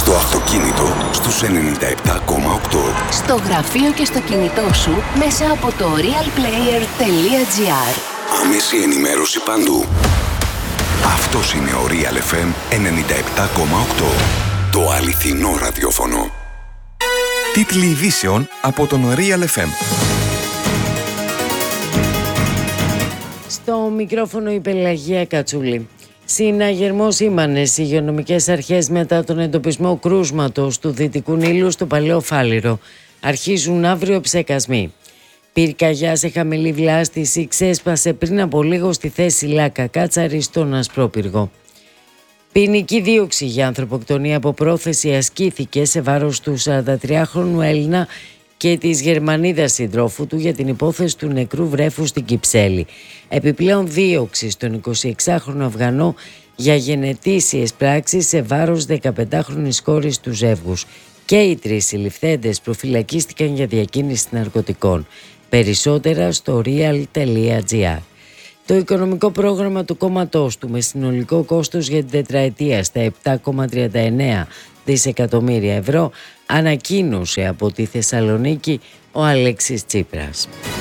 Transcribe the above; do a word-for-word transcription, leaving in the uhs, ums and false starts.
Το αυτοκίνητο στους ενενήντα επτά κόμμα οκτώ. Στο γραφείο και στο κινητό σου μέσα από το realplayer τελεία gr. Άμεση ενημέρωση παντού. Αυτός είναι ο Real εφ εμ ενενήντα επτά κόμμα οκτώ. Το αληθινό ραδιόφωνο. Τίτλοι ειδήσεων από τον Real εφ εμ. Στο μικρόφωνο η Πελαγία Κατσούλη. Συναγερμός σήμανες οι υγειονομικές αρχές μετά τον εντοπισμό κρούσματος του Δυτικού Νείλου στο Παλαιό Φάληρο. Αρχίζουν αύριο ψεκασμοί. Πυρκαγιά σε χαμηλή βλάστηση ξέσπασε πριν από λίγο στη θέση Λάκα Κάτσαρη στον Ασπρόπυργο. Ποινική δίωξη για ανθρωποκτονία από πρόθεση ασκήθηκε σε βάρος του σαραντατριάχρονου Έλληνα και της Γερμανίδας συντρόφου του για την υπόθεση του νεκρού βρέφου στην Κυψέλη. Επιπλέον δίωξη στον εικοσιεξάχρονο Αφγανό για γενετήσιες πράξεις σε βάρος δεκαπεντάχρονης κόρης του ζεύγους. Και οι τρεις συλληφθέντες προφυλακίστηκαν για διακίνηση ναρκωτικών. Περισσότερα στο real τελεία gr. Το οικονομικό πρόγραμμα του κόμματός του με συνολικό κόστος για την τετραετία στα επτά κόμμα τριάντα εννέα δισεκατομμύρια ευρώ ανακοίνωσε από τη Θεσσαλονίκη ο Αλέξης Τσίπρας.